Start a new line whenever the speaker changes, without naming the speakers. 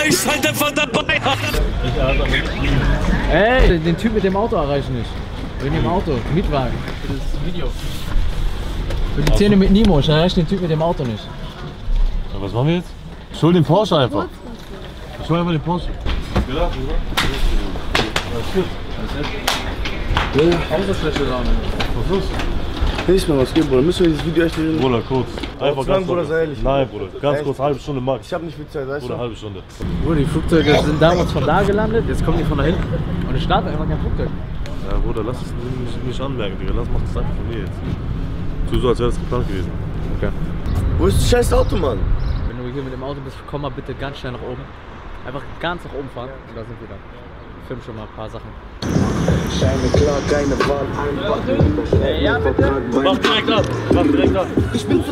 ist halt einfach dabei.
Ey, den Typ mit dem Auto erreiche ich nicht. Wegen dem Auto, Mietwagen, für das Video. Für die Szene mit Nemo, ich erreiche den Typ mit dem Auto nicht.
Ja, was machen wir jetzt? Ich hol den Porsche einfach. Ich hol einfach den Porsche. Ja, alles gut.
Autofläche da.
Was ist?
Nicht mehr was geben, Bruder. Müssen wir dieses Video echt reden?
Bruder, kurz. Einfach ganz
Bruder,
kurz.
sei ehrlich.
Nein, Bruder. Ganz
Echt?
kurz, halbe Stunde max.
Ich hab nicht viel Zeit, weißt
Bruder,
du?
halbe Stunde.
Bruder, die Flugzeuge sind damals von da gelandet, jetzt kommen die von da hinten. Und es startet einfach kein Flugzeug.
Ja, Bruder, lass es nicht anmerken, Digga. Mach das einfach von mir jetzt. Tu so, als wäre das geplant gewesen.
Okay.
Wo ist das scheiß Auto, Mann?
Wenn du hier mit dem Auto bist, komm mal bitte ganz schnell nach oben. Einfach ganz nach oben fahren und da sind wir dann. Film schon mal ein paar Sachen.
Scheine klar, keine Wahl, ein
Ja, bitte.
Mach direkt ab. Mach direkt ab.
Ich bin zu